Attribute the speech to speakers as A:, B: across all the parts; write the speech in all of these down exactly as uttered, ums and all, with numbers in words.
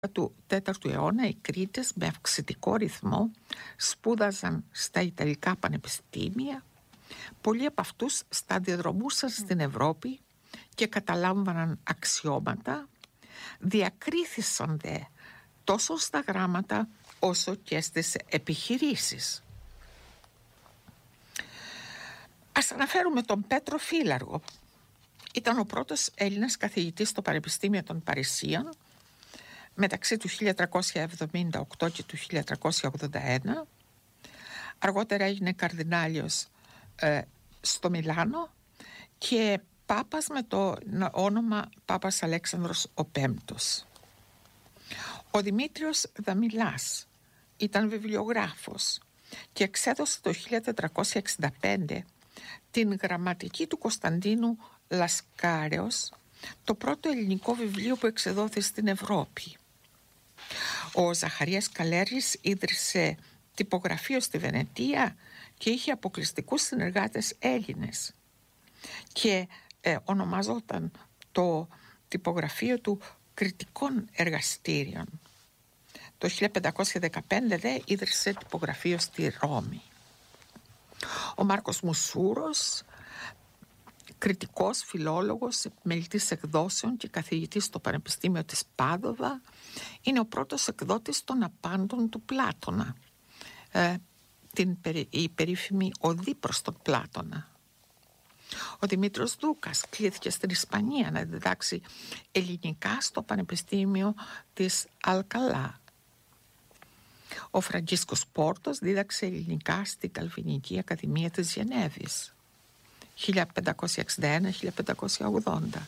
A: του τέταρτου αιώνα οι Κρήτες με αυξητικό ρυθμό σπούδαζαν στα Ιταλικά πανεπιστήμια. Πολλοί από αυτούς σταδιοδρομούσαν στην Ευρώπη και καταλάμβαναν αξιώματα. Διακρίθησαν δε τόσο στα γράμματα όσο και στις επιχειρήσεις. Ας αναφέρουμε τον Πέτρο Φύλαργο. Ήταν ο πρώτος Έλληνας καθηγητής στο Πανεπιστήμιο των Παρισίων μεταξύ του χίλια τριακόσια εβδομήντα οκτώ και του χίλια τριακόσια ογδόντα ένα. Αργότερα έγινε καρδινάλιος ε, στο Μιλάνο και πάπας με το όνομα Πάπας Αλέξανδρος ο Πέμπτος. Ο Δημήτριος Δαμιλάς ήταν βιβλιογράφος και εξέδωσε το χίλια τετρακόσια εξήντα πέντε την γραμματική του Κωνσταντίνου Λασκάρεως, το πρώτο ελληνικό βιβλίο που εξεδόθη στην Ευρώπη. Ο Ζαχαρίας Καλέρης ίδρυσε τυπογραφείο στη Βενετία και είχε αποκλειστικούς συνεργάτες Έλληνες και ε, ονομαζόταν το τυπογραφείο του Κριτικών Εργαστήριων. Το χίλια πεντακόσια δεκαπέντε δε ίδρυσε τυπογραφείο στη Ρώμη. Ο Μάρκος Μουσούρος, κριτικός, φιλόλογος, επιμελητής εκδόσεων και καθηγητής στο Πανεπιστήμιο της Πάδοβα, είναι ο πρώτος εκδότης των απάντων του Πλάτωνα, ε, την, η περίφημη οδή προς τον Πλάτωνα. Ο Δημήτρος Δούκας κλήθηκε στην Ισπανία να διδάξει ελληνικά στο Πανεπιστήμιο της Αλκαλά. Ο Φραντζίσκος Πόρτος δίδαξε ελληνικά στην Καλβινική Ακαδημία της Γενέβης χίλια πεντακόσια εξήντα ένα με χίλια πεντακόσια ογδόντα.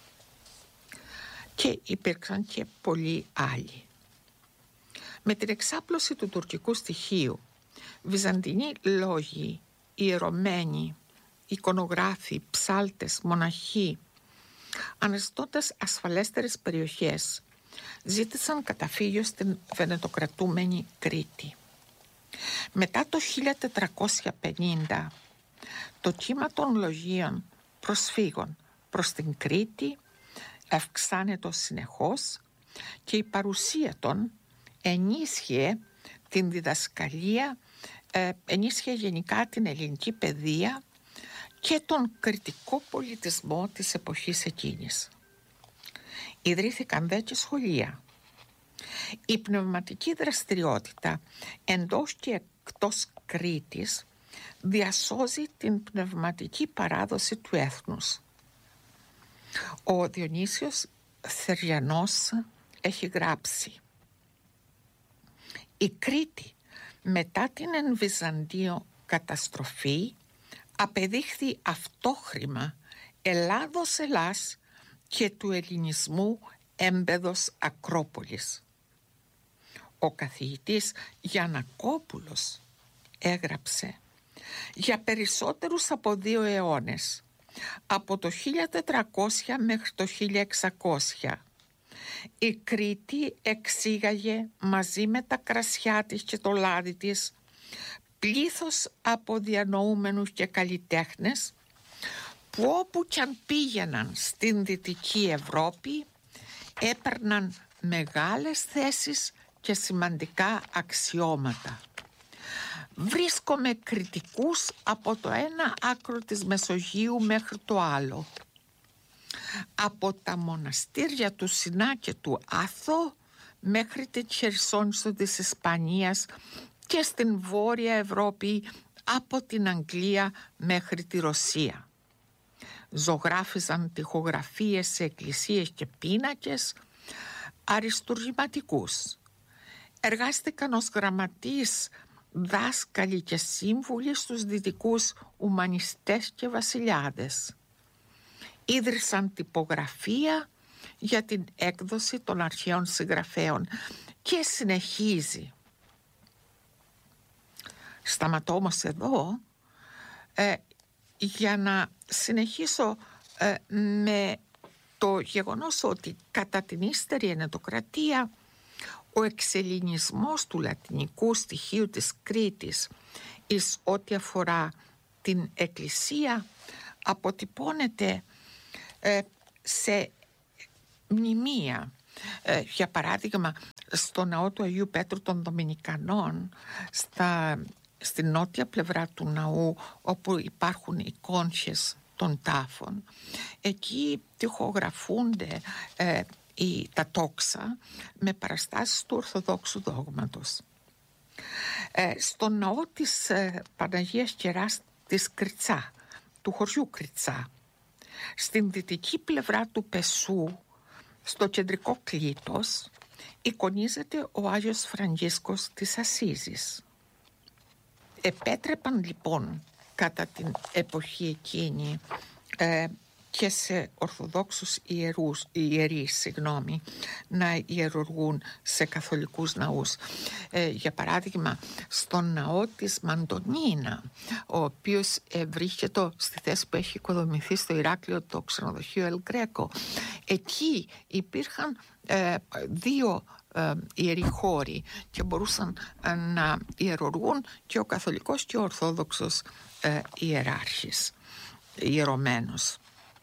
A: Και υπήρξαν και πολλοί άλλοι. Με την εξάπλωση του τουρκικού στοιχείου, βυζαντινοί λόγοι, ιερωμένοι, εικονογράφοι, ψάλτες, μοναχοί, αναζητώντας ασφαλέστερες περιοχές, ζήτησαν καταφύγιο στην βενετοκρατούμενη Κρήτη. Μετά το χίλια τετρακόσια πενήντα, το κύμα των λογίων προσφύγων προς την Κρήτη αυξάνεται συνεχώς και η παρουσία των ενίσχυε την διδασκαλία, ε, ενίσχυε γενικά την ελληνική παιδεία και τον κριτικό πολιτισμό της εποχής εκείνης. Ιδρύθηκαν δε και σχολεία. Η πνευματική δραστηριότητα εντός και εκτός Κρήτης διασώζει την πνευματική παράδοση του έθνους. Ο Διονύσιος Θεριανός έχει γράψει: «Η Κρήτη μετά την εν Βυζαντίο καταστροφή απεδείχθη αυτόχρημα Ελλάδος Ελλάς και του ελληνισμού έμπεδος Ακρόπολης». Ο καθηγητής Γιαννακόπουλος έγραψε: «Για περισσότερους από δύο αιώνες, από το χίλια τετρακόσια μέχρι το χίλια εξακόσια, η Κρήτη εξήγαγε μαζί με τα κρασιά της και το λάδι της πλήθος από διανοούμενους και καλλιτέχνες που όπου κι αν πήγαιναν στην Δυτική Ευρώπη έπαιρναν μεγάλες θέσεις και σημαντικά αξιώματα. Βρίσκομαι κριτικούς από το ένα άκρο της Μεσογείου μέχρι το άλλο. Από τα μοναστήρια του Σινά και του Άθο μέχρι τη Χερσόνησο της Ισπανίας και στην Βόρεια Ευρώπη από την Αγγλία μέχρι τη Ρωσία. Ζωγράφιζαν τοιχογραφίες σε εκκλησίες και πίνακες αριστουργηματικούς. Εργάστηκαν ως γραμματείς, δάσκαλοι και σύμβουλοι στους δυτικούς ουμανιστές και βασιλιάδες. Ίδρυσαν τυπογραφία για την έκδοση των αρχαίων συγγραφέων και συνεχίζει. Σταματώ όμως εδώ ε, για να συνεχίσω ε, με το γεγονός ότι κατά την ύστερη ενετοκρατία ο εξελληνισμός του λατινικού στοιχείου της Κρήτης εις ό,τι αφορά την Εκκλησία αποτυπώνεται ε, σε μνημεία Ε, για παράδειγμα, στο ναό του Αγίου Πέτρου των Δομινικανών, στα, στη νότια πλευρά του ναού, όπου υπάρχουν οι κόνχες των τάφων, εκεί τοιχογραφούνται ε, η, τα τόξα με παραστάσεις του Ορθοδόξου δόγματος. Ε, στο ναό της ε, Παναγίας Κεράς της Κριτσά, του χωριού Κριτσά, στην δυτική πλευρά του Πεσού, στο κεντρικό κλήτος, εικονίζεται ο Άγιος Φραγκίσκος της Ασσίζης. Επέτρεπαν λοιπόν κατά την εποχή εκείνη ε, και σε Ορθοδόξους ιερούς, ιερείς συγγνώμη, να ιερουργούν σε καθολικούς ναούς. Ε, για παράδειγμα, στον ναό της Μαντονίνα, ο οποίος ε, βρίσκεται στη θέση που έχει οικοδομηθεί στο Ηράκλειο το ξενοδοχείο Ελ Γκρέκο, εκεί υπήρχαν ε, δύο ε, ιεροί χώροι και μπορούσαν ε, να ιερουργούν και ο καθολικός και ο ορθόδοξος ε, ιεράρχης, ιερωμένος.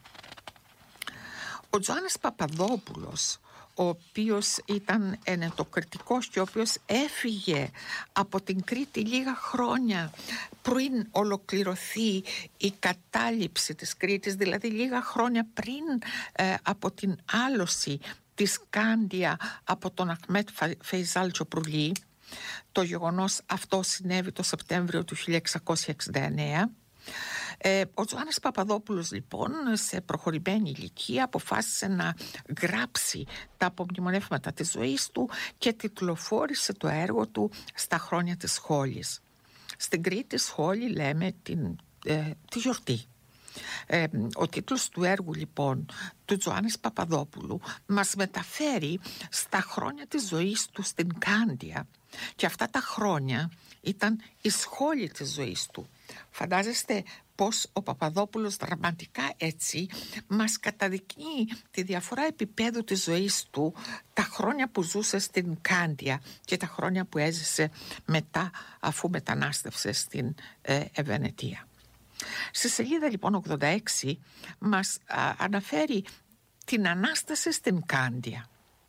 A: Ο Τζοάννης Παπαδόπουλος, ο οποίος ήταν ενετοκριτικός και ο οποίος έφυγε από την Κρήτη λίγα χρόνια πριν ολοκληρωθεί η κατάληψη της Κρήτης, δηλαδή λίγα χρόνια πριν ε, από την άλωση της Κάντια από τον Αχμέτ Φεϊζάλ Τσοπρουλή. Το γεγονός αυτό συνέβη το Σεπτέμβριο του χίλια εξακόσια εξήντα εννέα. Ε, ο Τζοάννης Παπαδόπουλος λοιπόν σε προχωρημένη ηλικία αποφάσισε να γράψει τα απομνημονεύματα της ζωής του και τιτλοφόρησε το έργο του στα χρόνια της σχόλης. Στην Κρήτη σχόλη λέμε την, ε, τη γιορτή. Ε, ο τίτλος του έργου λοιπόν του Τζοάννης Παπαδόπουλου μας μεταφέρει στα χρόνια της ζωής του στην Κάντια, και αυτά τα χρόνια ήταν η σχόλη της ζωής του. Φαντάζεστε πως ο Παπαδόπουλος δραματικά έτσι μας καταδεικνύει τη διαφορά επίπεδου της ζωής του, τα χρόνια που ζούσε στην Κάντια και τα χρόνια που έζησε μετά, αφού μετανάστευσε στην ε, Ευενετία. Στη σελίδα λοιπόν ογδόντα έξι μας α, αναφέρει την Ανάσταση στην Κάντια.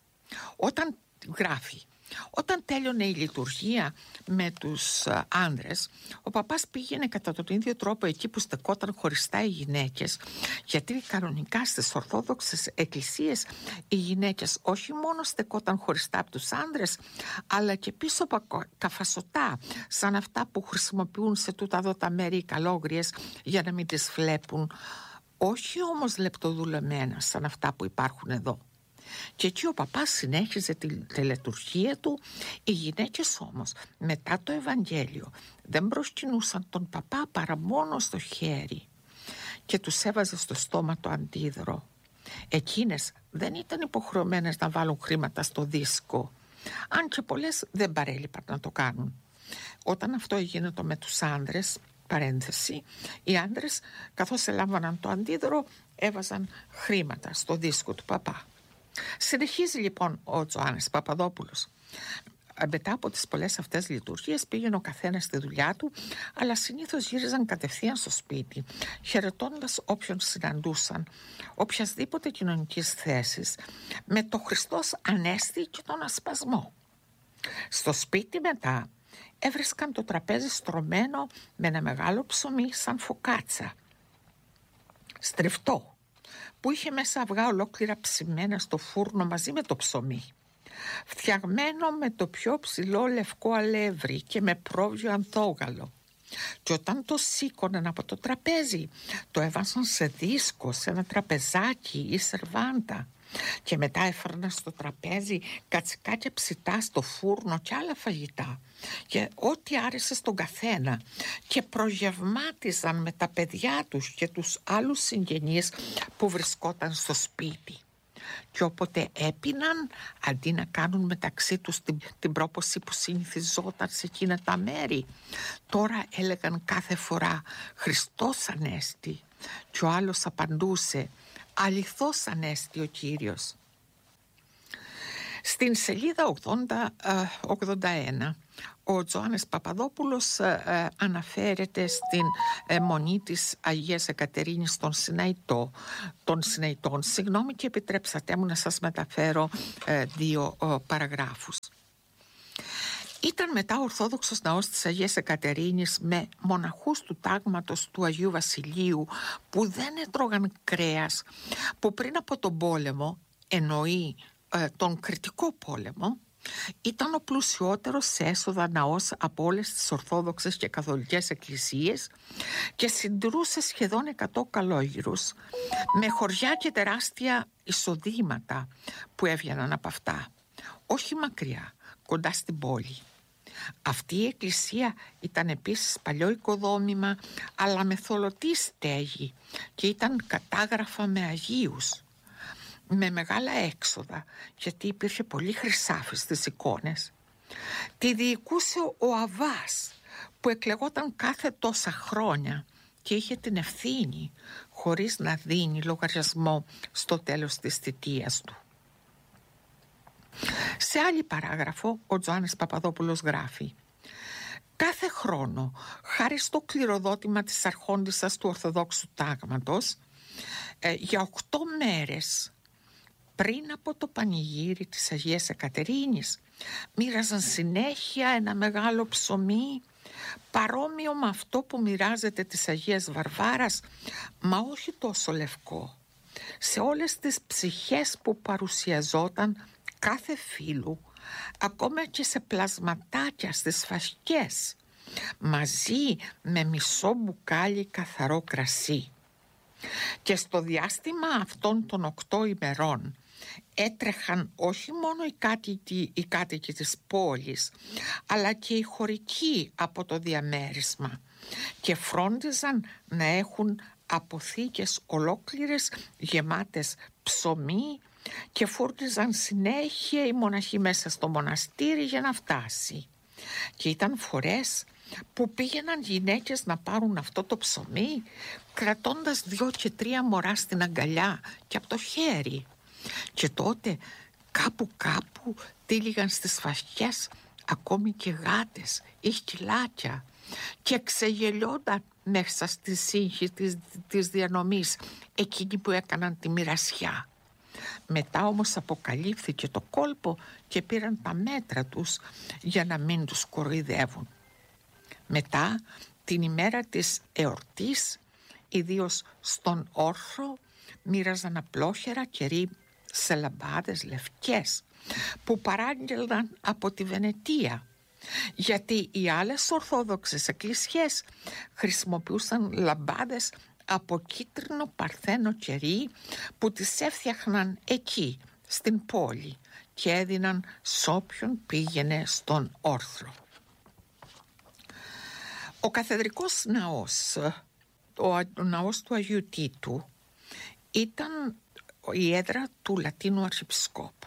A: Όταν γράφει: όταν τέλειωνε η λειτουργία με τους άνδρες, ο παπάς πήγαινε κατά τον ίδιο τρόπο εκεί που στεκόταν χωριστά οι γυναίκες, γιατί κανονικά στις Ορθόδοξες εκκλησίες οι γυναίκες όχι μόνο στεκόταν χωριστά από τους άνδρες, αλλά και πίσω από τα φασωτά, σαν αυτά που χρησιμοποιούν σε τούτα εδώ τα μέρη οι καλόγριες για να μην τις βλέπουν, όχι όμως λεπτοδουλεμένα σαν αυτά που υπάρχουν εδώ. Και εκεί ο παπάς συνέχιζε τη τελετουργία του. Οι γυναίκες όμως μετά το Ευαγγέλιο δεν προσκυνούσαν τον παπά παρά μόνο στο χέρι και τους έβαζε στο στόμα το αντίδωρο. Εκείνες δεν ήταν υποχρεωμένες να βάλουν χρήματα στο δίσκο, αν και πολλές δεν παρέλειπαν να το κάνουν. Όταν αυτό έγινε το με τους άνδρες, παρένθεση, οι άνδρες καθώς ελάμβαναν το αντίδωρο έβαζαν χρήματα στο δίσκο του παπά. Συνεχίζει λοιπόν ο Τζοάννης Παπαδόπουλος. Μετά από τις πολλές αυτές λειτουργίες πήγαινε ο καθένας στη δουλειά του, αλλά συνήθως γύριζαν κατευθείαν στο σπίτι, χαιρετώντας όποιον συναντούσαν, οποιασδήποτε κοινωνικής θέσης, με το Χριστός Ανέστη και τον ασπασμό. Στο σπίτι μετά έβρισκαν το τραπέζι στρωμένο με ένα μεγάλο ψωμί σαν φωκάτσα, στριφτό, που είχε μέσα αυγά ολόκληρα ψημένα στο φούρνο μαζί με το ψωμί, φτιαγμένο με το πιο ψηλό λευκό αλεύρι και με πρόβιο ανθόγαλο. Και όταν το σήκωναν από το τραπέζι, το έβασαν σε δίσκο, σε ένα τραπεζάκι ή σερβάντα, και μετά έφερναν στο τραπέζι κατσικάκια ψητά στο φούρνο και άλλα φαγητά και ό,τι άρεσε στον καθένα, και προγευμάτιζαν με τα παιδιά τους και τους άλλους συγγενείς που βρισκόταν στο σπίτι. Και όποτε έπιναν, αντί να κάνουν μεταξύ τους την, την πρόποση που συνηθιζόταν σε εκείνα τα μέρη, τώρα έλεγαν κάθε φορά «Χριστός Ανέστη», και ο άλλος απαντούσε «Αληθώς Ανέστη ο Κύριος». Στην σελίδα ογδόντα ογδόντα ένα ο Τζοάννης Παπαδόπουλος ε, ε, αναφέρεται στην ε, μονή της Αγίας Εκατερίνης των, Συναϊτό, των Συναϊτών. Συγγνώμη και επιτρέψατε μου να σας μεταφέρω ε, δύο ε, παραγράφους. Ήταν μετά ο Ορθόδοξος ναός της Αγίας Εκατερίνης με μοναχούς του τάγματος του Αγίου Βασιλείου που δεν έτρωγαν κρέας, που πριν από τον πόλεμο, εννοεί ε, τον Κρητικό πόλεμο, ήταν ο πλουσιότερος σε έσοδα ναός από όλες τις Ορθόδοξες και Καθολικές εκκλησίες και συντηρούσε σχεδόν εκατό καλόγυρους με χωριά και τεράστια εισοδήματα που έβγαιναν από αυτά, όχι μακριά, κοντά στην πόλη. Αυτή η εκκλησία ήταν επίσης παλιό οικοδόμημα, αλλά με θολωτή στέγη και ήταν κατάγραφα με Αγίους, με μεγάλα έξοδα, γιατί υπήρχε πολύ χρυσάφι στις εικόνες. Τη διοικούσε ο Αβάς, που εκλεγόταν κάθε τόσα χρόνια και είχε την ευθύνη, χωρίς να δίνει λογαριασμό στο τέλος της θητείας του. Σε άλλη παράγραφο, ο Τζοάννης Παπαδόπουλος γράφει: «Κάθε χρόνο, χάρη στο κληροδότημα της αρχόντισσας του Ορθοδόξου Τάγματος, ε, για οκτώ μέρες πριν από το πανηγύρι της Αγίας Εκατερίνης, μοίραζαν συνέχεια ένα μεγάλο ψωμί, παρόμοιο με αυτό που μοιράζεται της Αγίας Βαρβάρας, μα όχι τόσο λευκό, σε όλες τις ψυχές που παρουσιαζόταν κάθε φύλου, ακόμα και σε πλασματάκια στις φασκές, μαζί με μισό μπουκάλι καθαρό κρασί. Και στο διάστημα αυτών των οκτώ ημερών έτρεχαν όχι μόνο οι κάτοικοι, οι κάτοικοι της πόλης, αλλά και οι χωρικοί από το διαμέρισμα και φρόντιζαν να έχουν αποθήκες ολόκληρες γεμάτες ψωμί και φούρτιζαν συνέχεια οι μοναχοί μέσα στο μοναστήρι για να φτάσει. Και ήταν φορές που πήγαιναν γυναίκες να πάρουν αυτό το ψωμί κρατώντας δυο και τρία μωρά στην αγκαλιά και από το χέρι. Και τότε κάπου κάπου τύλιγαν στις φασκές ακόμη και γάτες ή σκυλάκια και ξεγελιόνταν μέσα στη σύγχυ της, της διανομής εκείνοι που έκαναν τη μοιρασιά. Μετά όμως αποκαλύφθηκε το κόλπο και πήραν τα μέτρα τους για να μην τους κοροϊδεύουν. Μετά την ημέρα της εορτής, ιδίως στον όρθρο, μοίραζαν απλόχερα κερί σε λαμπάδες λευκές που παράγγελναν από τη Βενετία, γιατί οι άλλες ορθόδοξες εκκλησίες χρησιμοποιούσαν λαμπάδες από κίτρινο παρθένο κερί που τις έφτιαχναν εκεί στην πόλη και έδιναν σ' όποιον πήγαινε στον όρθρο. Ο καθεδρικός ναός, ο ναός του Αγίου Τίτου, ήταν η έδρα του Λατίνου Αρχιεπισκόπου.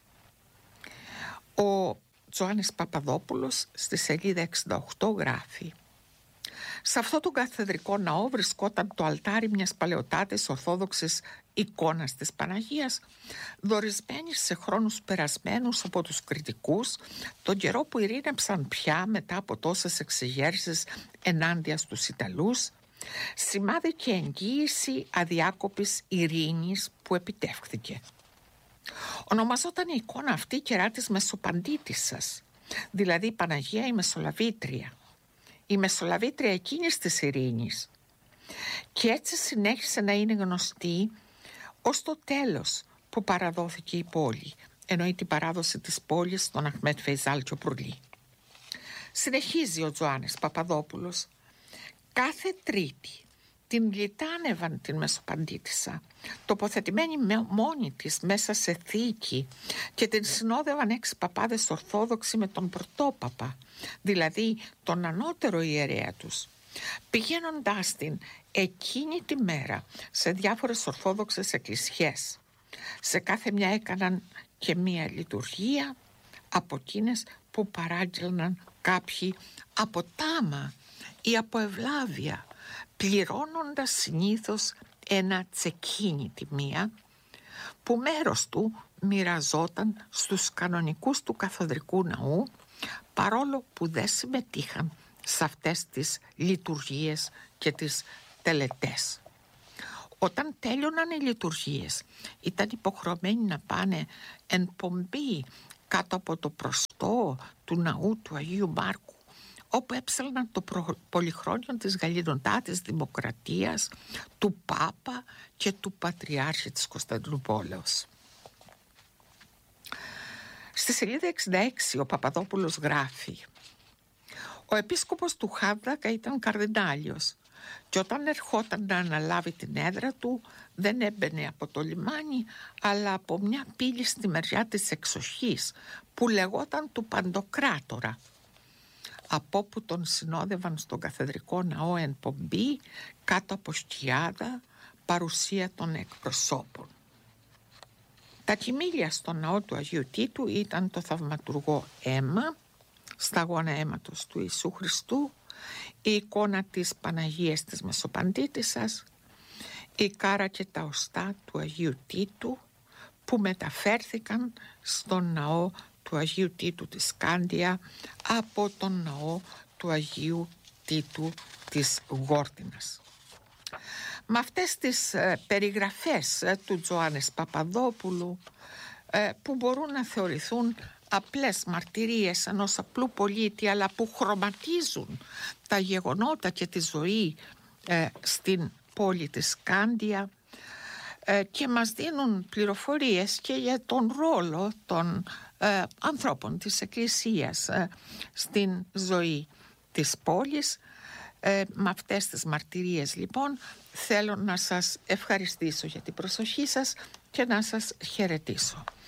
A: Ο Τζοάννης Παπαδόπουλος στη σελίδα εξήντα οκτώ γράφει: «Σε αυτό τον καθεδρικό ναό βρισκόταν το αλτάρι μιας παλαιοτάτης ορθόδοξης εικόνας της Παναγίας, δορισμένη σε χρόνους περασμένους από τους κριτικούς, τον καιρό που ειρήνεψαν πια μετά από τόσες εξεγέρσεις ενάντια στους Ιταλούς, σημάδι και εγγύηση αδιάκοπης ειρήνης που επιτεύχθηκε. Ονομαζόταν η εικόνα αυτή κερά της Μεσοπαντήτισσας, δηλαδή η Παναγία η Μεσολαβήτρια, η Μεσολαβήτρια εκείνης της ειρήνης, και έτσι συνέχισε να είναι γνωστή ως το τέλος που παραδόθηκε η πόλη, εννοεί την παράδοση της πόλης στον Αχμέτ Φεϊζάλ Τσοπουρλή». Συνεχίζει ο Τζοάννης Παπαδόπουλος: «Κάθε Τρίτη την λιτάνευαν την Μεσοπαντήτισσα, τοποθετημένη μόνη της μέσα σε θήκη, και την συνόδευαν έξι παπάδες Ορθόδοξοι με τον πρωτόπαπα, δηλαδή τον ανώτερο ιερέα τους. Πηγαίνοντάς την εκείνη τη μέρα σε διάφορες Ορθόδοξες εκκλησιές, σε κάθε μια έκαναν και μια λειτουργία από εκείνες που παράγγελναν κάποιοι από τάμα ή από ευλάβεια, πληρώνοντας συνήθως ένα τσεκίνι τη μία, που μέρος του μοιραζόταν στους κανονικούς του καθοδρικού ναού, παρόλο που δεν συμμετείχαν σε αυτές τις λειτουργίες και τις τελετές. Όταν τέλειωναν οι λειτουργίες, ήταν υποχρεωμένοι να πάνε εν πομπή κάτω από το προστό του ναού του Αγίου Μάρκου, όπου έψαλναν το προ... πολυχρόνιο της Γαλλινοτάτης Δημοκρατίας, του Πάπα και του Πατριάρχη της Κωνσταντινούπολεως. Στη σελίδα εξήντα έξι ο Παπαδόπουλος γράφει: «Ο επίσκοπος του Χάβδακα ήταν καρδινάλιος και όταν ερχόταν να αναλάβει την έδρα του δεν έμπαινε από το λιμάνι, αλλά από μια πύλη στη μεριά της εξοχής που λεγόταν του Παντοκράτορα, από όπου τον συνόδευαν στον καθεδρικό ναό εν πομπή κάτω από σκιάδα, παρουσία των εκπροσώπων. Τα κοιμήλια στο ναό του Αγίου Τίτου ήταν το θαυματουργό αίμα, σταγόνα αίματος του Ιησού Χριστού, η εικόνα της Παναγίας της Μεσοπαντήτισσας, η κάρα και τα οστά του Αγίου Τίτου που μεταφέρθηκαν στον ναό του Αγίου Τίτου της Σκάντια από τον ναό του Αγίου Τίτου της Γόρτινας». Με αυτές τις ε, περιγραφές ε, του Τζοάννης Παπαδόπουλου, ε, που μπορούν να θεωρηθούν απλές μαρτυρίες ενός απλού πολίτη, αλλά που χρωματίζουν τα γεγονότα και τη ζωή ε, στην πόλη της Σκάντια ε, και μας δίνουν πληροφορίες και για τον ρόλο των ε, ανθρώπων της Εκκλησίας ε, στην ζωή της πόλης. Ε, με αυτές τις μαρτυρίες λοιπόν θέλω να σας ευχαριστήσω για την προσοχή σας και να σας χαιρετήσω.